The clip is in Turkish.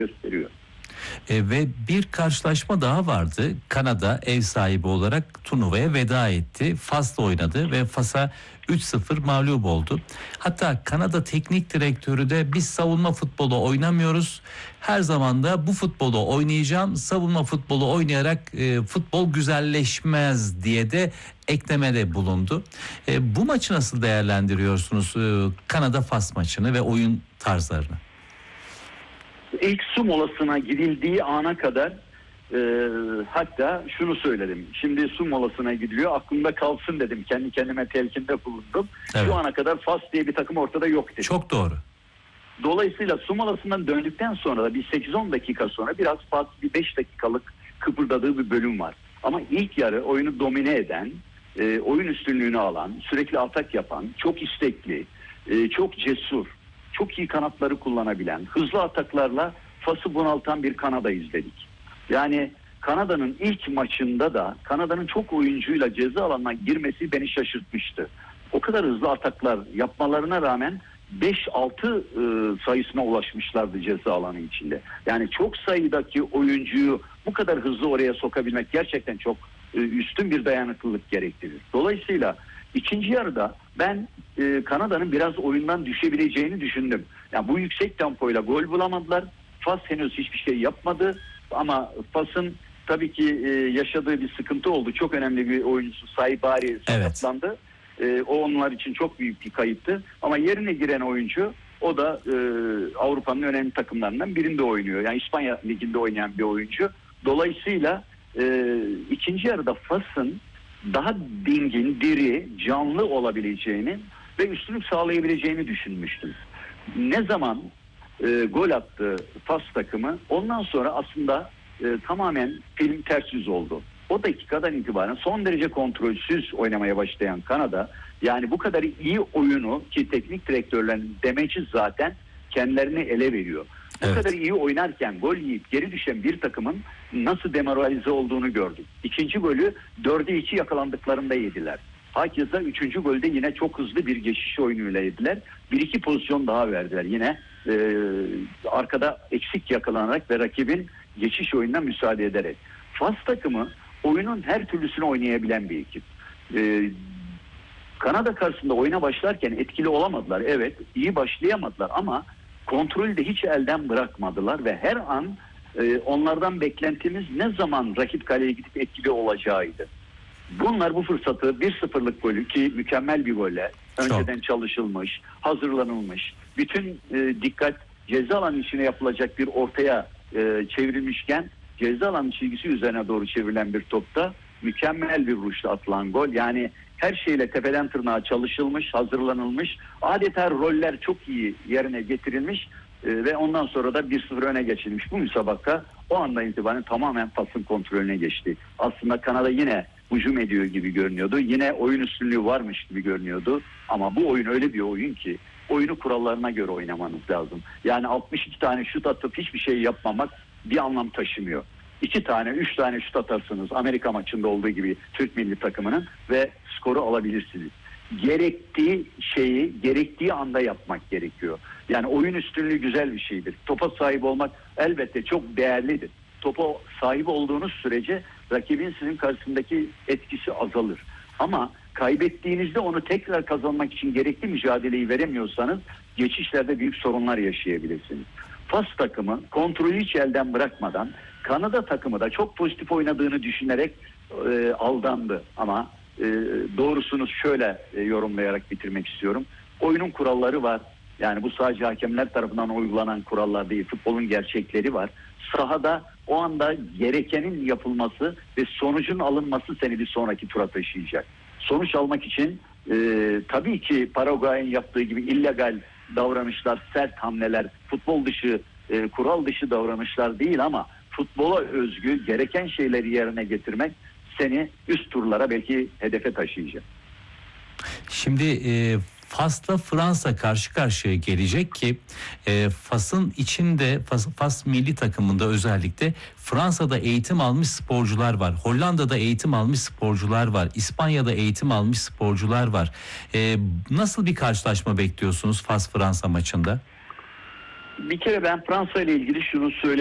gösteriyor. Ve bir karşılaşma daha vardı. Kanada ev sahibi olarak turnuvaya veda etti. Fas'la oynadı ve Fas'a 3-0 mağlup oldu. Hatta Kanada teknik direktörü de biz savunma futbolu oynamıyoruz. Her zaman da bu futbolu oynayacağım. Savunma futbolu oynayarak futbol güzelleşmez diye de eklemede bulundu. Bu maçı nasıl değerlendiriyorsunuz? Kanada-Fas maçını ve oyun tarzlarını. İlk su molasına gidildiği ana kadar hatta şunu söyledim. Şimdi su molasına gidiliyor. Aklımda kalsın dedim. Kendi kendime telkinde bulundum. Evet. Şu ana kadar Fas diye bir takım ortada yok dedim. Çok doğru. Dolayısıyla su molasından döndükten sonra da bir 8-10 dakika sonra biraz Fas bir 5 dakikalık kıpırdadığı bir bölüm var. Ama ilk yarı oyunu domine eden, oyun üstünlüğünü alan, sürekli atak yapan, çok istekli, çok cesur, çok iyi kanatları kullanabilen, hızlı ataklarla Fas'ı bunaltan bir Kanada izledik. Yani Kanada'nın ilk maçında da Kanada'nın çok oyuncuyla ceza alanına girmesi beni şaşırtmıştı. O kadar hızlı ataklar yapmalarına rağmen 5-6 sayısına ulaşmışlardı ceza alanı içinde. Yani çok sayıdaki oyuncuyu bu kadar hızlı oraya sokabilmek gerçekten çok üstün bir dayanıklılık gerektirir. Dolayısıyla ikinci yarıda ben Kanada'nın biraz oyundan düşebileceğini düşündüm. Yani bu yüksek tempoyla gol bulamadılar. Fas henüz hiçbir şey yapmadı ama Fas'ın tabii ki yaşadığı bir sıkıntı oldu. Çok önemli bir oyuncusu Saibari sakatlandı. Evet. O onlar için çok büyük bir kayıptı. Ama yerine giren oyuncu o da Avrupa'nın önemli takımlarından birinde oynuyor. Yani İspanya Ligi'nde oynayan bir oyuncu. Dolayısıyla ikinci yarıda Fas'ın daha dingin, diri, canlı olabileceğini ve üstünlük sağlayabileceğini düşünmüştüm. Ne zaman gol attı Fas takımı ondan sonra aslında tamamen film ters yüz oldu. O dakikadan itibaren son derece kontrolsüz oynamaya başlayan Kanada, yani bu kadar iyi oyunu ki teknik direktörlerin demeci zaten kendilerini ele veriyor. Bu Evet. kadar iyi oynarken gol yiyip geri düşen bir takımın nasıl demoralize olduğunu gördük. İkinci golü 4'e 2 yakalandıklarında yediler. Hakeza 3. golde yine çok hızlı bir geçiş oyunuyla yediler. 1-2 pozisyon daha verdiler. Yine arkada eksik yakalanarak ve rakibin geçiş oyununa müsaade ederek. Fas takımı oyunun her türlüsünü oynayabilen bir ekip. Kanada karşısında oyuna başlarken etkili olamadılar. Evet, iyi başlayamadılar ama kontrolü de hiç elden bırakmadılar ve her an onlardan beklentimiz ne zaman rakip kaleye gidip etkili olacağıydı. Bunlar bu fırsatı 1-0'lık golü ki mükemmel bir golle önceden çalışılmış, hazırlanılmış, bütün dikkat ceza alanı içine yapılacak bir ortaya çevrilmişken ceza alanı çizgisi üzerine doğru çevrilen bir topta mükemmel bir vuruşla atılan gol. Yani her şeyle tepeden tırnağa çalışılmış, hazırlanılmış, adeta roller çok iyi yerine getirilmiş ve ondan sonra da 1-0 öne geçilmiş. Bu müsabaka o andan itibaren tamamen Fas'ın kontrolüne geçti. Aslında Kanada yine hücum ediyor gibi görünüyordu. Yine oyun üstünlüğü varmış gibi görünüyordu. Ama bu oyun öyle bir oyun ki oyunu kurallarına göre oynamanız lazım. Yani 62 tane şut atıp hiçbir şey yapmamak bir anlam taşımıyor. 2 tane, 3 tane şut atarsınız Amerika maçında olduğu gibi Türk milli takımının ve skoru alabilirsiniz. Gerektiği şeyi gerektiği anda yapmak gerekiyor. Yani oyun üstünlüğü güzel bir şeydir. Topa sahip olmak elbette çok değerlidir. Topa sahip olduğunuz sürece rakibin sizin karşısındaki etkisi azalır. Ama kaybettiğinizde onu tekrar kazanmak için gerekli mücadeleyi veremiyorsanız geçişlerde büyük sorunlar yaşayabilirsiniz. Fas takımı kontrolü hiç elden bırakmadan Kanada takımı da çok pozitif oynadığını düşünerek aldandı. Ama doğrusunu şöyle yorumlayarak bitirmek istiyorum. Oyunun kuralları var. Yani bu sadece hakemler tarafından uygulanan kurallar değil. Futbolun gerçekleri var. Sahada o anda gerekenin yapılması ve sonucun alınması seni bir sonraki tura taşıyacak. Sonuç almak için tabii ki Paraguay'ın yaptığı gibi illegal davranışlar, sert hamleler, futbol dışı, kural dışı davranışlar değil ama futbola özgü gereken şeyleri yerine getirmek seni üst turlara belki hedefe taşıyacak. Şimdi Fas'la Fransa karşı karşıya gelecek ki Fas'ın içinde Fas milli takımında özellikle Fransa'da eğitim almış sporcular var. Hollanda'da eğitim almış sporcular var. İspanya'da eğitim almış sporcular var. Nasıl bir karşılaşma bekliyorsunuz Fas-Fransa maçında? Bir kere ben Fransa ile ilgili şunu